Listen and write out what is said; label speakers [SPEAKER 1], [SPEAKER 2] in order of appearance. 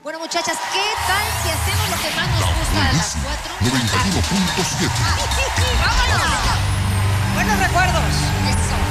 [SPEAKER 1] Bueno, muchachas, ¿qué tal si hacemos lo que más nos gusta a las 4?
[SPEAKER 2] 91.7.
[SPEAKER 1] ¡Vámonos!
[SPEAKER 3] Buenos recuerdos.
[SPEAKER 1] Eso.